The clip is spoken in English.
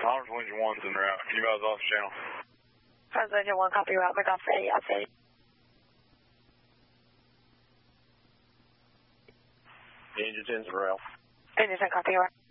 Honors Engine 1's en route. Can you guys off the channel? Honors Engine 1, copy route. Make off ready, outside. Engine 10's en route. Engine 10, copy route.